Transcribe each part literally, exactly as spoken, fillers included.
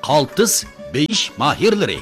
Qaltis beyish mahirlari.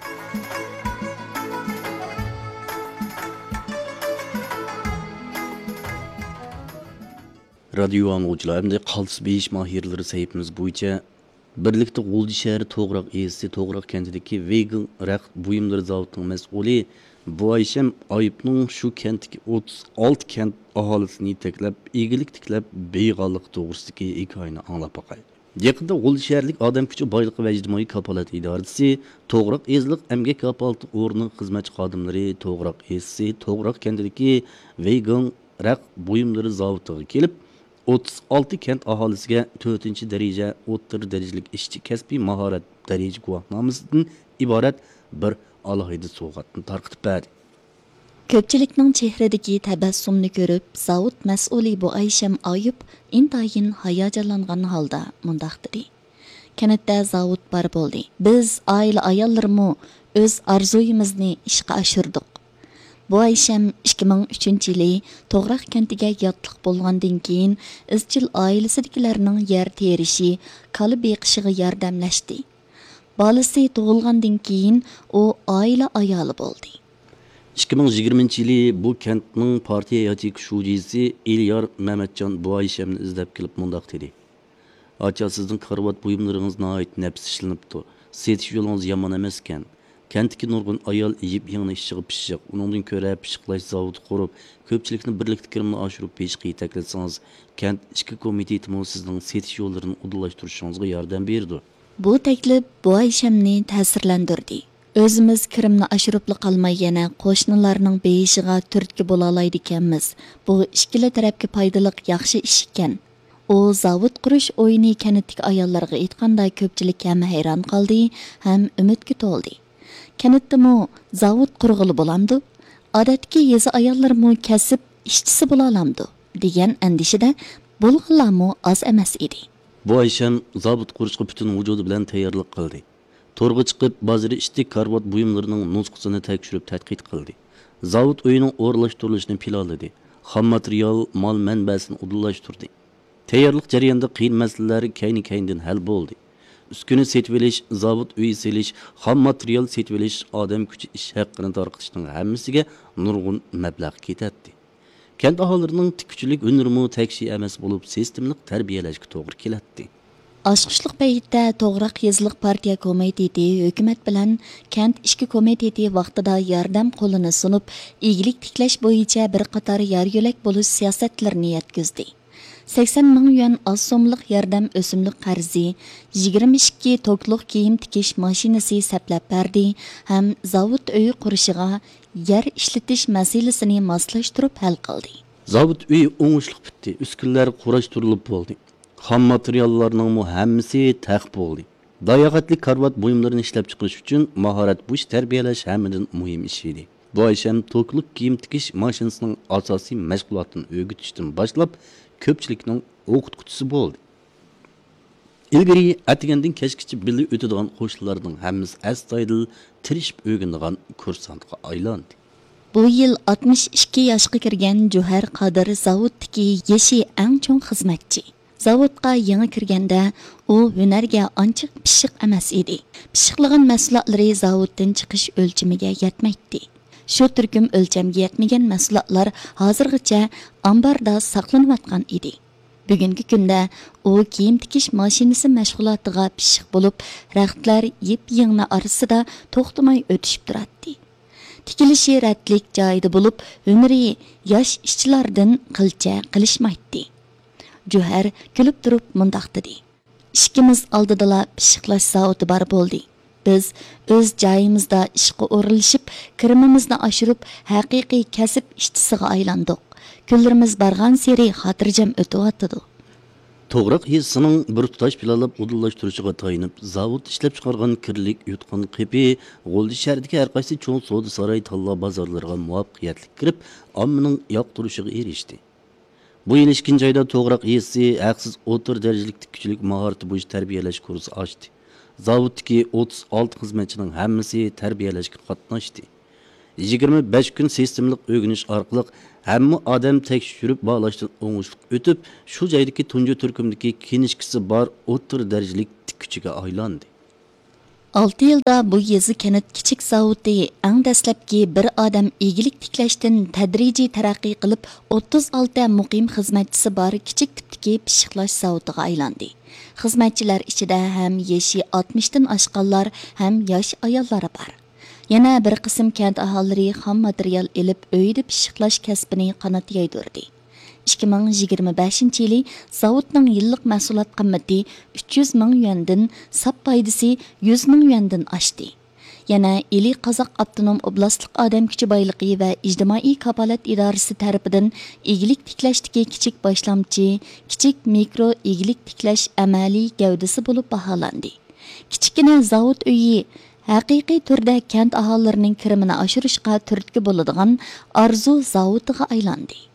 Radyo anlıqçılar, hem de qaltis beyish mahirlari sayfimiz bo'yicha birlikte G'o'lji shahri To'g'roq Esi To'g'roq kentidagi vegan raq buyumlari zavodining mas'uli bu Aysham Ayıpning shu kentdagi o'ttiz olti kent aholisini yetaklab, egilik tiklab, beyg'onlik to'g'risidagi hikoyani anglab boqay. Yaqinda G'o'lji shaharlik odam kuchi boyligi va ijtimoiy kafolat idorasi To'g'roq Ezlik emgak kafolati o'rni xizmatchi xodimlari To'g'roq Esi To'g'roq kentidagi vegan raq buyumlari zavodiga kelib, o'ttiz olti kent aholisiga to'rtinchi daraja o'rta darajalik ishchi kasbiy mahorat daraja guvohnomasidan iborat bir alohida sovg'atni tarqatib berdi. Ko'pchilikning chehradagi tabassumni ko'rib, zavod mas'uli bu Aysham Ayub intayin hayajonlangan holda mundaq dedi. Kentda zavod bar bo'ldi. Biz oila ayollarimiz o'z orzuyimizni ishga oshirdik. Bu Aysham ikki ming uchinchi yili To'g'roq kentiga yotliq bo'lgandan keyin izchil oilasidagilarning yer terishi, kala beqishiga yordamlashdi. Bolasi tug'ilgandan keyin u oila ayoli bo'ldi. ikki ming yigirmanchi yili bu kentning partiya yoki shujisi Elyor Mamatjon bu Ayshamni izlab kelib mundaq dedi. Acha sizning qarvat buyumlaringiz nihoyat nafs ishlanibdi. Setish yo'lingiz yomon emas ekan. Kentdagi nurg'un ayol yeb yengni ishiga pishiq, uningdan ko'ra pishiqlash zavodi qurib, ko'pchilikni birlikda kirimni oshirib peshga yetaklatsangiz, kent ichki komitetimi sizning setish yo'llarini uddalashtirishingizga yordam berdi. Bu taklif bu Ayshamni ta'sirlantirdi. O'zimiz kirimni oshiribli qolmay yana qo'shnilarning beyishiga turtki bo'la oladi ekanmiz. Bu ikkala tarafga foydali yaxshi ish ekan. U zavod qurish o'yini kentdagi ayollarga aytganda ko'pchilik ham hayron qoldi, ham umidga to'ldi. Kentdami zavod qurg'ili bo'lamdi? Odatdagi yezi ayollarmi kasb ishchisi bo'la olamdi degan andishida bo'lg'anlarmi oz emas edi. Bu Aysham zavod qurishga butun vujudi bilan tayyorlik qildi. To'rga chiqib, ba'zi ishtik karvat buyumlarining nusxasini tekshirib tadqiq qildi. Zavod uyining o'rlashtirilishini planladi. Xam material, mol manbasini uddalashtirdi. Tayyorlik jarayonida qiyin masalalar kayni-kayndan hal bo'ldi. Uskuni setib olish, zavod uyi selish, xam material setib olish, odam kuchi ish haqqini tarqatishning hammasiga nurg'un mablag' ketadi. Kent aholilarining tikkuchilik unurmu takshi emas bo'lib, sistemlik tarbiyalashga to'g'ri keladi. Aşqışlıq paytda To'g'roq Ezlik partiya komiteti hukumat bilan kent ishki komiteti vaqtida yordam qo'lini sunib, egilik tiklash bo'yicha bir qator yer-yo'lak bo'lish siyosatlarini yetkazdi. sakson ming yuan oz so'mlik yordam o'simlik qarzi, yigirma ikki tokliq kiyim tikish mashinasi saplab berdi, ham zavod uyi qurishiga yer ishlatish masalasini moslashtirib hal qildi. Zavod uyi o'ngishli bitdi, uskunlar qurashtirilib bo'ldi. Xam materiallarning hammasi taq bo'ldi. Dayoqatli karvat buyumlarini ishlab chiqarish uchun mahorat bu ish tarbiyalash hammadan muhim ish edi. Bu Aysham to'kliq kiyim tikish mashinasining asosiy mashg'ulotini o'rgatishdan boshlab ko'pchilikning o'qituvchisi bo'ldi. Ilgari atgandan kechgacha birga o'tadigan qo'shnilarning hammasi astoydil tirishib o'rganadigan kursantga aylandi. Bu yil oltmish ikki yoshga kirgan Juhar Qodir zavoddagi yeshi eng chong xizmatchi. Zavodga yangi kirganda u hunarga ancha pishiq emas edi. Pishiqlagan mahsulotlari zavoddan chiqish o'lchamiga yetmaydi. Shu turkum o'lchamga yetmagan mahsulotlar hozirgacha ambarda saqlanayotgan edi. Bugungi kunda u kiyim tikish mashinasi mashg'ulotiga pishiq bo'lib, raxtlar yep-yengni orasida to'xtamay o'tishib turadi. Tikilishi ratlik joyida bo'lib, hunari yosh ishchilardan qilcha qilishmaydi. Juhar kulib turib mundaq dedi. Ishkimiz oldidala pishiqlash zavodi bar bo'ldi. Biz o'z joyimizda ishga o'rilishib, kirimimizni oshirib, haqiqiy kasb ishchisiga aylandik. Kunlarimiz bargan seri xotirjam o'tyapti. To'g'roq hisining bir tutash planlab uddalashtirishiga tayinib, zavod ishlab chiqargan kirlik yutqan qipi G'o'lji shahridagi har qaysi cho'ng savdo saroy tanlov bozorlariga muvaffaqiyatli kirib, ommaning yoqtirishiga erishdi. Bu yil ikkinchi oyda To'g'roq Esi haqsiz o'rta darajalik tikkuchilik mahorati bo'yicha tarbiyalash kursi ochdi. Zavoddagi o'ttiz olti xizmatchining hammasi tarbiyalashga qatnashdi. yigirma besh kun sistemlik o'rganish orqali hamma odam tekshirib bog'lashdan o'ngishli o'tib, shu joydagi tunji turkumdagi kinishkisi bor o'rta darajalik tikkuchiga aylandi. olti yilda bu yezi kanat kichik zavodi eng dastlabki bir odam egilik tiklashdan tadrijiy taraqqiy qilib o'ttiz olti muqim xizmatchisi bor kichik tipdagi pishiqlash zavodiga aylandi. Xizmatchilar ichida ham yashi oltmishdan oshganlar, ham yosh ayollar bor. Yana bir qism kent aholilari xom material elib uyda pishiqlash kasbini qanot yaydirdi. ikki ming yigirma beshinchi yili zavodning yillik mahsulot qimmati uch yuz ming yuandan, sap foydasi yuz ming yuandan oshdi. Yana Eli Qozoq Avtonom Oblastlik Odam kuchi boyligi va ijtimoiy kafolat idorasi tarafidan egilik tiklashdagi kichik boshlamchi, kichik mikro egilik tiklash amaliy gavdasi bo'lib baholandi. Kichikina zavod uyi haqiqiy turda kent aholilarining kirimini oshirishga turtki bo'ladigan arzu zavodiga aylandi.